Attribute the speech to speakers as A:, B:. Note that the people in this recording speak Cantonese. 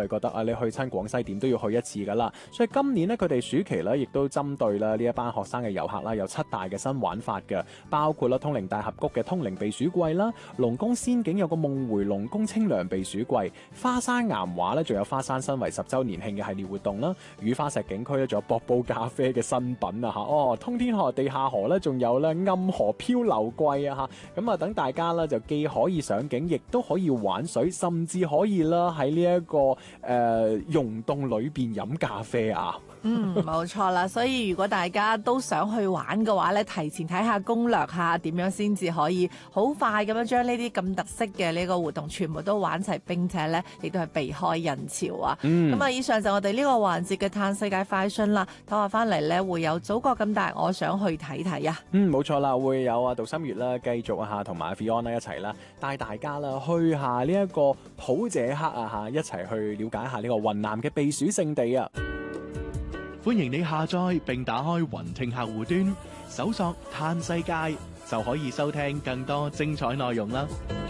A: 係覺得啊，你去親廣西點都要去一次噶啦。所以今年呢，佢哋暑期咧亦都針對啦呢一班學生嘅遊客啦，有7大嘅新玩法嘅，包括啦通靈大峽谷嘅通靈避暑季啦，龍崗仙境有個夢回龍宮清涼避暑季，花山岩畫咧仲有花山新圍10週年慶嘅系列活動啦，雨花石景區咧仲有博煲咖啡嘅新品啊嚇，哦通天河地下河咧仲有咧暗河漂流季啊嚇，咁啊等大家咧就既可以上景，亦都可以玩水，甚至可以啦喺呢一個溶洞裏邊飲咖啡啊！
B: 冇錯啦，所以如果大家都想去玩嘅話咧，提前睇下攻略下點樣先至可以好快咁樣將呢啲咁特色嘅呢個活動全部都玩齊，並且咧亦都係避開人潮啊！咁啊，以上就我哋呢個環節嘅嘆世界快訊啦，睇下翻嚟咧會有祖國咁大，我想去睇睇啊！
A: 冇錯啦，會有啊杜心月啦，繼續下同埋 Fiona 一齊啦，帶大家啦去下呢一個普謝克啊嚇，一齊去了解下呢個雲南嘅避暑勝地啊！
C: 歡迎你下載並打開雲聽客戶端，搜索嘆世界就可以收聽更多精彩內容啦！